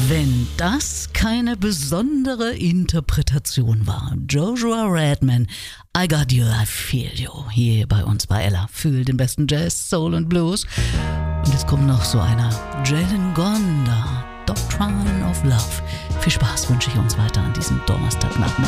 Wenn das keine besondere Interpretation war. Joshua Redman, I Got You, I Feel You. Hier bei uns bei Ella. Fühl den besten Jazz, Soul und Blues. Und jetzt kommt noch so einer. Jalen Gonda, Doctrine of Love. Viel Spaß wünsche ich uns weiter an diesem Donnerstagnachmittag.